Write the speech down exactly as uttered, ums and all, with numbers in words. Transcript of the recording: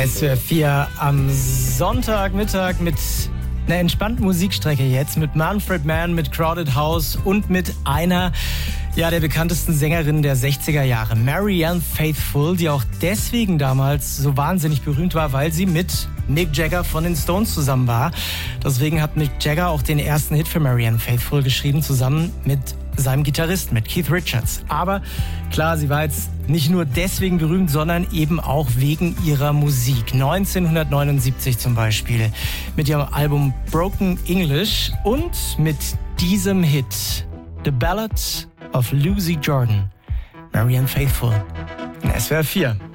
S W R vier am Sonntagmittag mit einer entspannten Musikstrecke jetzt, mit Manfred Mann, mit Crowded House und mit einer ja, der bekanntesten Sängerinnen der sechziger Jahre, Marianne Faithfull, die auch deswegen damals so wahnsinnig berühmt war, weil sie mit Mick Jagger von den Stones zusammen war. Deswegen hat Mick Jagger auch den ersten Hit für Marianne Faithfull geschrieben, zusammen mit seinem Gitarristen, mit Keith Richards. Aber klar, sie war jetzt nicht nur deswegen berühmt, sondern eben auch wegen ihrer Musik. neunzehnhundertneunundsiebzig zum Beispiel mit ihrem Album Broken English und mit diesem Hit The Ballad of Lucy Jordan. Marianne Faithfull in S W R vier.